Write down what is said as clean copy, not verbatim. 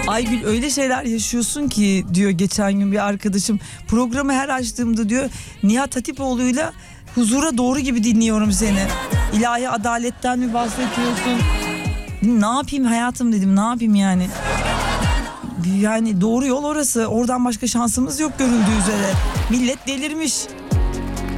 Aygül öyle şeyler yaşıyorsun ki diyor geçen gün bir arkadaşım. Programı her açtığımda diyor Nihat Hatipoğlu'yla huzura doğru gibi dinliyorum seni. İlahi adaletten mi bahsediyorsun? Ne yapayım hayatım dedim, ne yapayım yani. Yani doğru yol orası. Oradan başka şansımız yok görüldüğü üzere. Millet delirmiş.